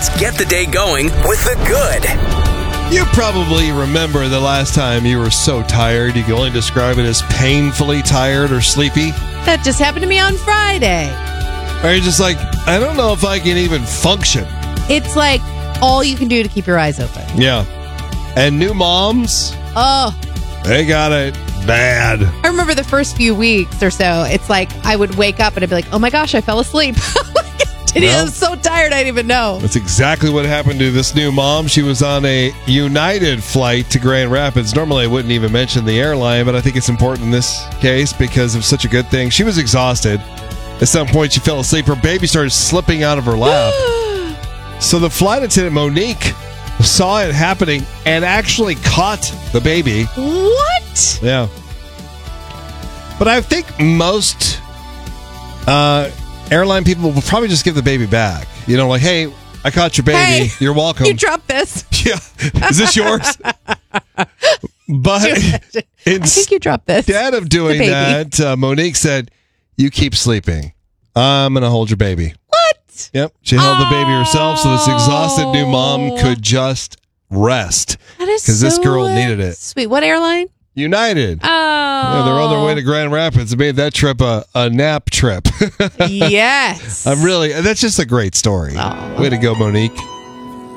Let's get the day going with the good. You probably remember the last time you were so tired you can only describe it as painfully tired or sleepy. That just happened to me on Friday. Or you're just like, I don't know if I can even function. It's like all you can do to keep your eyes open. Yeah. And new moms, Oh, they got it bad. I remember the first few weeks or so, it's like I would wake up and I'd be like, oh my gosh, I fell asleep. I was so tired I didn't even know. That's exactly what happened to this new mom. She was on a United flight to Grand Rapids. Normally, I wouldn't even mention the airline, but I think it's important in this case because of such a good thing. She was exhausted. At some point, she fell asleep. Her baby started slipping out of her lap. So the flight attendant, Monique, saw it happening and actually caught the baby. What? Yeah. But I think most airline people will probably just give the baby back. You know, like, hey, I caught your baby. Hey, you're welcome. You dropped this. Yeah. Is this yours? But I think you dropped this. Instead of doing that, Monique said, you keep sleeping. I'm going to hold your baby. What? Yep. She held the baby herself so this exhausted new mom could just rest. That is because this girl needed it. Sweet. What airline? United. Oh. Yeah, they're on their way to Grand Rapids. They made that trip a nap trip. Yes. That's just a great story. Oh. Way to go, Monique.